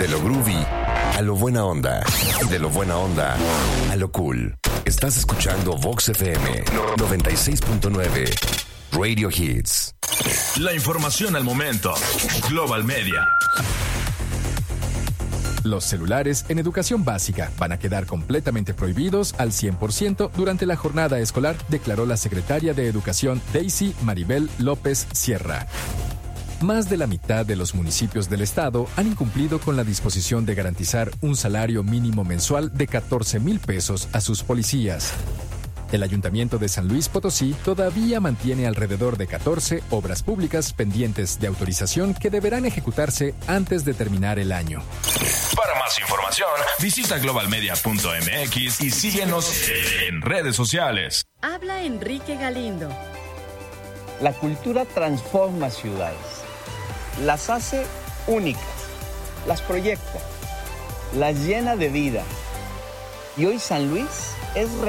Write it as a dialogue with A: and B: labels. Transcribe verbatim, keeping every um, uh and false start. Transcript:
A: De lo groovy a lo buena onda. De lo buena onda a lo cool. Estás escuchando Vox F M noventa y seis punto nueve. Radio Hits.
B: La información al momento. Global Media.
C: Los celulares en educación básica van a quedar completamente prohibidos al cien por ciento durante la jornada escolar, declaró la secretaria de Educación Daisy Maribel López Sierra. Más de la mitad de los municipios del estado han incumplido con la disposición de garantizar un salario mínimo mensual de catorce mil pesos a sus policías. El Ayuntamiento de San Luis Potosí todavía mantiene alrededor de catorce obras públicas pendientes de autorización que deberán ejecutarse antes de terminar el año.
B: Para más información, visita global media punto m x y síguenos en redes sociales.
D: Habla Enrique Galindo.
E: La cultura transforma ciudades, las hace únicas, las proyecta, las llena de vida. Y hoy San Luis es